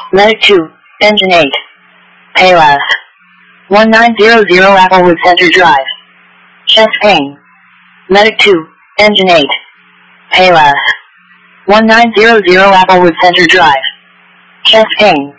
Medic 2, Engine 8. Payless. 1900 Applewood Center Drive. Chest pain. Medic 2, Engine 8. Payless. 1900 Applewood Center Drive. Chest pain.